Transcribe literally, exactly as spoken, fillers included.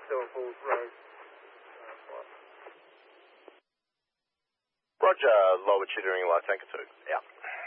Seven Falls Road. Roger, lower tutoring light tanker two. Yeah.